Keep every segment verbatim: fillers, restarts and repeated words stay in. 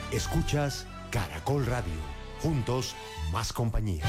Escuchas Caracol Radio. Juntos, más compañía.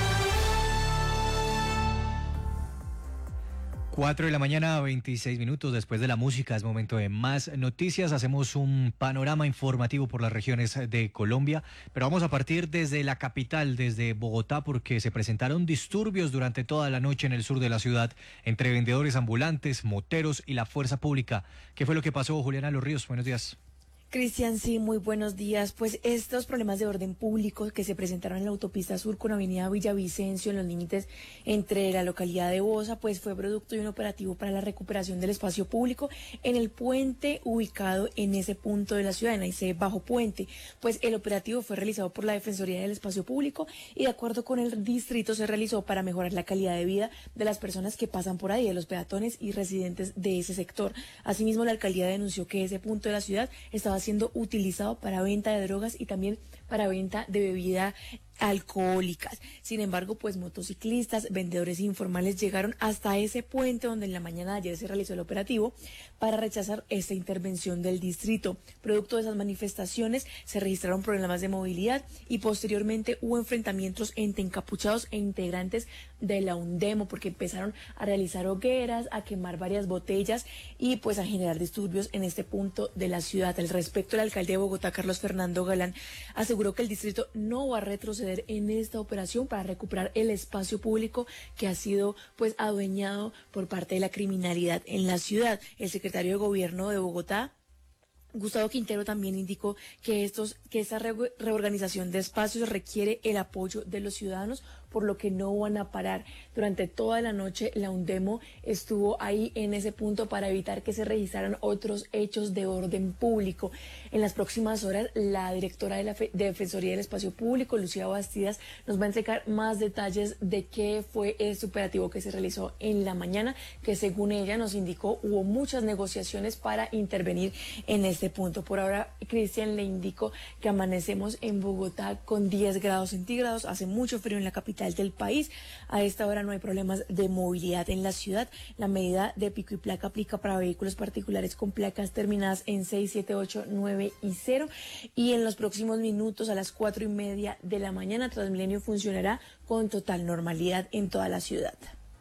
Cuatro de la mañana, veintiséis minutos después de la música, es momento de más noticias. Hacemos un panorama informativo por las regiones de Colombia, pero vamos a partir desde la capital, desde Bogotá, porque se presentaron disturbios durante toda la noche en el sur de la ciudad entre vendedores ambulantes, moteros y la fuerza pública. ¿Qué fue lo que pasó, Juliana Los Ríos? Buenos días. Cristian, sí, muy buenos días. Pues estos problemas de orden público que se presentaron en la autopista sur con avenida Villavicencio en los límites entre la localidad de Bosa, pues fue producto de un operativo para la recuperación del espacio público en el puente ubicado en ese punto de la ciudad, en ese bajo puente. Pues el operativo fue realizado por la Defensoría del Espacio Público y de acuerdo con el distrito se realizó para mejorar la calidad de vida de las personas que pasan por ahí, de los peatones y residentes de ese sector. Asimismo, la alcaldía denunció que ese punto de la ciudad estaba siendo utilizado para venta de drogas y también para venta de bebida alcohólicas. Sin embargo, pues motociclistas, vendedores informales llegaron hasta ese puente donde en la mañana de ayer se realizó el operativo para rechazar esta intervención del distrito. Producto de esas manifestaciones se registraron problemas de movilidad y posteriormente hubo enfrentamientos entre encapuchados e integrantes de la UNDEMO porque empezaron a realizar hogueras, a quemar varias botellas y pues a generar disturbios en este punto de la ciudad. Al respecto, el alcalde de Bogotá, Carlos Fernando Galán, aseguró que el distrito no va a retroceder en esta operación para recuperar el espacio público que ha sido pues adueñado por parte de la criminalidad en la ciudad. El secretario de Gobierno de Bogotá, Gustavo Quintero, también indicó que estos que esta re reorganización de espacios requiere el apoyo de los ciudadanos, por lo que no van a parar. Durante toda la noche la UNDEMO estuvo ahí en ese punto para evitar que se registraran otros hechos de orden público. En las próximas horas, la directora de la Fe de Defensoría del Espacio Público, Lucía Bastidas, nos va a entregar más detalles de qué fue este operativo que se realizó en la mañana, que según ella nos indicó hubo muchas negociaciones para intervenir en este punto. Por ahora, Cristian, le indico que amanecemos en Bogotá con diez grados centígrados, hace mucho frío en la capital del país. A esta hora no hay problemas de movilidad en la ciudad. La medida de pico y placa aplica para vehículos particulares con placas terminadas en seis, siete, ocho, nueve y cero. Y en los próximos minutos, a las cuatro y media de la mañana, Transmilenio funcionará con total normalidad en toda la ciudad.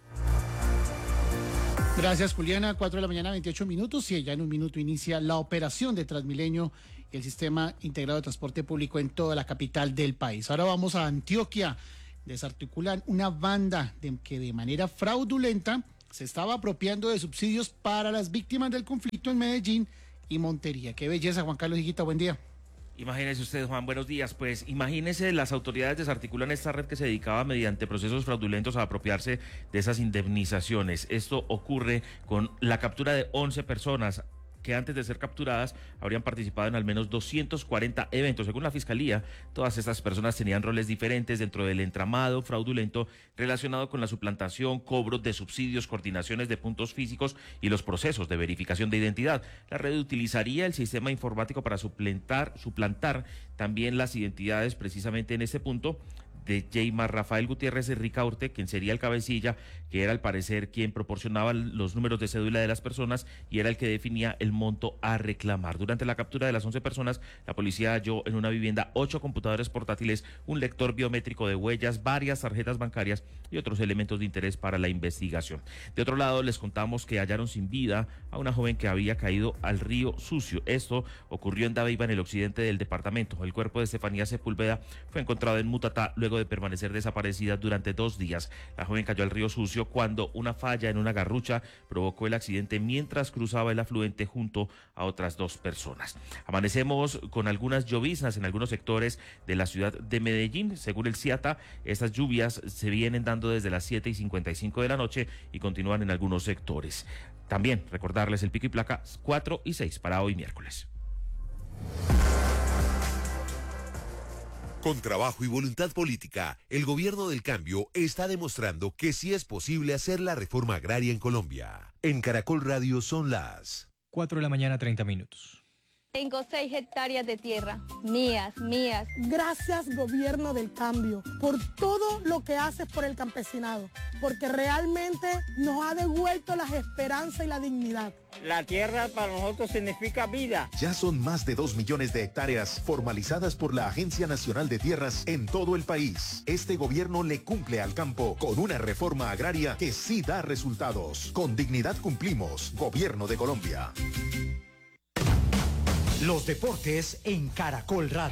Gracias, Juliana. Cuatro de la mañana, veintiocho minutos, y ya en un minuto inicia la operación de Transmilenio, el sistema integrado de transporte público en toda la capital del país. Ahora vamos a Antioquia. Desarticulan una banda de, que de manera fraudulenta se estaba apropiando de subsidios para las víctimas del conflicto en Medellín y Montería. Qué belleza, Juan Carlos Higuita, buen día. Imagínese usted, Juan, buenos días. Pues imagínese, las autoridades desarticulan esta red que se dedicaba mediante procesos fraudulentos a apropiarse de esas indemnizaciones. Esto ocurre con la captura de once personas que antes de ser capturadas habrían participado en al menos doscientos cuarenta eventos. Según la Fiscalía, todas estas personas tenían roles diferentes dentro del entramado fraudulento relacionado con la suplantación, cobro de subsidios, coordinaciones de puntos físicos y los procesos de verificación de identidad. La red utilizaría el sistema informático para suplantar, suplantar también las identidades precisamente en este punto de Jaymar Rafael Gutiérrez Ricaurte, quien sería el cabecilla, que era al parecer quien proporcionaba los números de cédula de las personas y era el que definía el monto a reclamar. Durante la captura de las once personas, la policía halló en una vivienda ocho computadores portátiles, un lector biométrico de huellas, varias tarjetas bancarias y otros elementos de interés para la investigación. De otro lado, les contamos que hallaron sin vida a una joven que había caído al río Sucio. Esto ocurrió en Dabeiba, en el occidente del departamento. El cuerpo de Estefanía Sepúlveda fue encontrado en Mutatá luego de permanecer desaparecida durante dos días. La joven cayó al río Sucio cuando una falla en una garrucha provocó el accidente mientras cruzaba el afluente junto a otras dos personas. Amanecemos con algunas lloviznas en algunos sectores de la ciudad de Medellín. Según el CIATA, estas lluvias se vienen dando desde las siete y cincuenta y cinco de la noche y continúan en algunos sectores. También recordarles el pico y placa cuatro y seis para hoy miércoles. Con trabajo y voluntad política, el gobierno del cambio está demostrando que sí es posible hacer la reforma agraria en Colombia. En Caracol Radio son las cuatro de la mañana, treinta minutos. Tengo seis hectáreas de tierra, mías, mías. Gracias, gobierno del cambio, por todo lo que haces por el campesinado, porque realmente nos ha devuelto las esperanzas y la dignidad. La tierra para nosotros significa vida. Ya son más de dos millones de hectáreas formalizadas por la Agencia Nacional de Tierras en todo el país. Este gobierno le cumple al campo con una reforma agraria que sí da resultados. Con dignidad cumplimos. Gobierno de Colombia. Los deportes en Caracol Radio.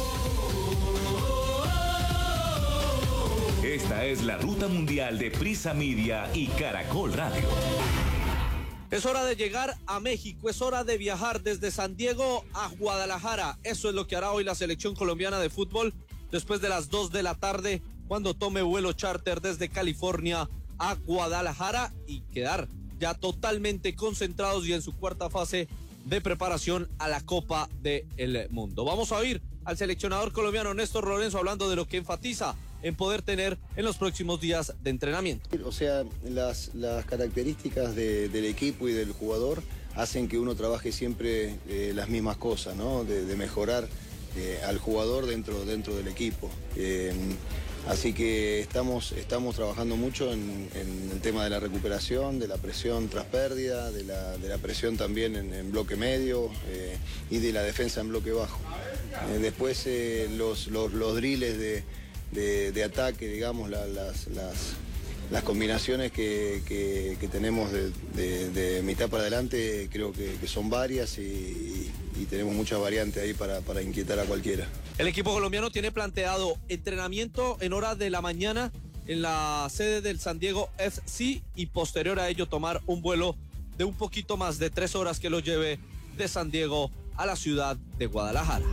Esta es la ruta mundial de Prisa Media y Caracol Radio. Es hora de llegar a México, es hora de viajar desde San Diego a Guadalajara. Eso es lo que hará hoy la selección colombiana de fútbol después de las dos de la tarde, cuando tome vuelo charter desde California a Guadalajara y quedar ya totalmente concentrados y en su cuarta fase de preparación a la Copa del Mundo. Vamos a oír al seleccionador colombiano Néstor Lorenzo hablando de lo que enfatiza en poder tener en los próximos días de entrenamiento. O sea, las, las características de, del equipo y del jugador hacen que uno trabaje siempre eh, las mismas cosas, ¿no? De, de mejorar eh, al jugador dentro, dentro del equipo. Eh, Así que estamos, estamos trabajando mucho en, en el tema de la recuperación, de la presión tras pérdida, de la, de la presión también en, en bloque medio eh, y de la defensa en bloque bajo. Eh, después eh, los, los, los drills de, de, de ataque, digamos, la, las, las, las combinaciones que, que, que tenemos de, de, de mitad para adelante creo que, que son varias y, y tenemos muchas variantes ahí para, para inquietar a cualquiera. El equipo colombiano tiene planteado entrenamiento en horas de la mañana en la sede del San Diego F C y posterior a ello tomar un vuelo de un poquito más de tres horas que lo lleve de San Diego a la ciudad de Guadalajara.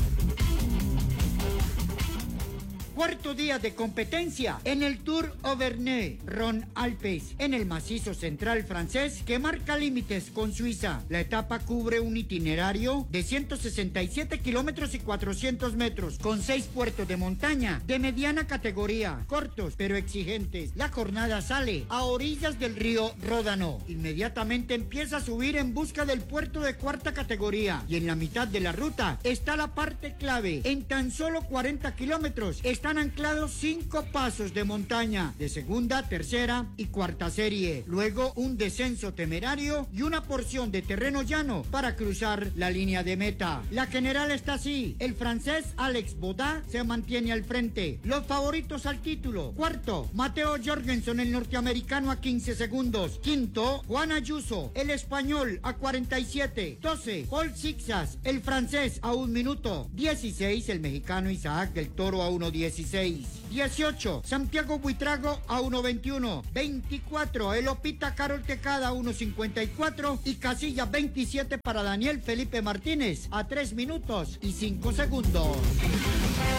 Cuarto día de competencia en el Tour Auvergne Rhône Alpes, en el macizo central francés que marca límites con Suiza. La etapa cubre un itinerario de ciento sesenta y siete kilómetros y cuatrocientos metros, con seis puertos de montaña de mediana categoría, cortos pero exigentes. La jornada sale a orillas del río Ródano. Inmediatamente empieza a subir en busca del puerto de cuarta categoría y en la mitad de la ruta está la parte clave. En tan solo cuarenta kilómetros están anclados cinco pasos de montaña de segunda, tercera y cuarta serie. Luego un descenso temerario y una porción de terreno llano para cruzar la línea de meta. La general está así. El francés Alex Baudin se mantiene al frente. Los favoritos al título: cuarto, Mateo Jorgensen, el norteamericano, a quince segundos. Quinto, Juan Ayuso, el español, a cuarenta y siete. doce, Paul Sixas, el francés, a un minuto. dieciséis, el mexicano Isaac del Toro, a uno dieciséis. dieciocho, Santiago Buitrago, a uno veintiuno. veinticuatro, Elopita Carol Tecada, a uno cincuenta y cuatro. Y casilla veintisiete para Daniel Felipe Martínez, a tres minutos y cinco segundos.